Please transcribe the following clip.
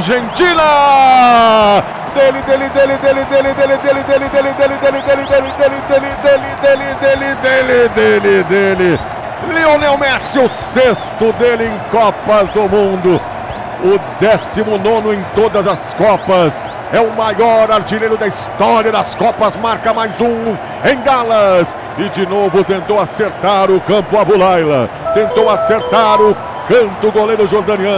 Argentina! Dele. Lionel Messi, o sexto dele em Copas do Mundo. O 19º em todas as Copas. É o maior artilheiro da história das Copas. Marca mais um em Dallas. E de novo tentou acertar o campo Abulaila. Tentou acertar o canto goleiro jordaniano.